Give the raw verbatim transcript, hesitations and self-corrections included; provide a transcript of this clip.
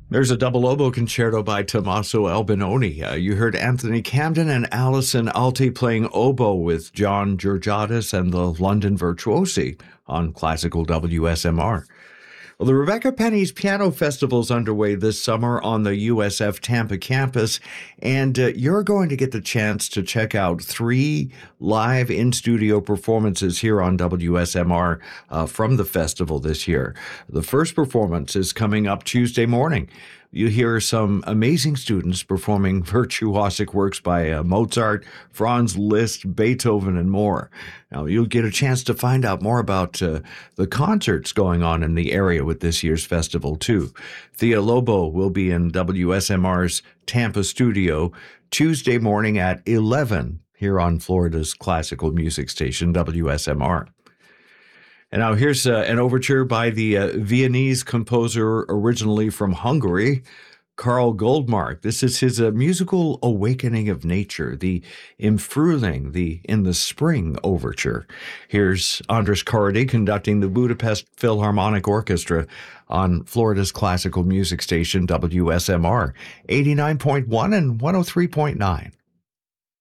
There's a double oboe concerto by Tommaso Albinoni. Uh, you heard Anthony Camden and Alison Alti playing oboe with John Georgiadis and the London Virtuosi on Classical W S M R. Well, the Rebecca Penny's Piano Festival is underway this summer on the U S F Tampa campus, and uh, you're going to get the chance to check out three live in-studio performances here on W S M R uh, from the festival this year. The first performance is coming up Tuesday morning. You hear some amazing students performing virtuosic works by uh, Mozart, Franz Liszt, Beethoven, and more. Now, you'll get a chance to find out more about uh, the concerts going on in the area with this year's festival, too. Thea Lobo will be in W S M R's Tampa studio Tuesday morning at eleven here on Florida's classical music station, W S M R. And now here's uh, an overture by the uh, Viennese composer originally from Hungary, Karl Goldmark. This is his uh, musical awakening of nature, the Im Frühling, the In the Spring overture. Here's Andras Kárdy conducting the Budapest Philharmonic Orchestra on Florida's classical music station, W S M R, eighty-nine point one and one oh three point nine.